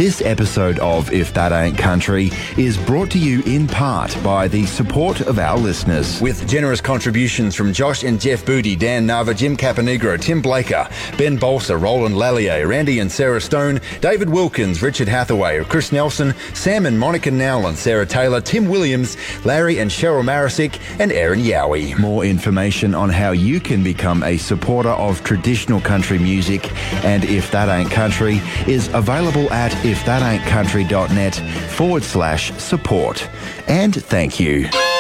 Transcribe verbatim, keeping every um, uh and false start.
This episode of If That Ain't Country is brought to you in part by the support of our listeners. With generous contributions from Josh and Jeff Booty, Dan Nava, Jim Caponegro, Tim Blaker, Ben Bolsa, Roland Lallier, Randy and Sarah Stone, David Wilkins, Richard Hathaway, Chris Nelson, Sam and Monica Nowland, Sarah Taylor, Tim Williams, Larry and Cheryl Marisick, and Aaron Yowie. More information on how you can become a supporter of traditional country music and If That Ain't Country is available at if that ain't country dot net forward slash support. And thank you.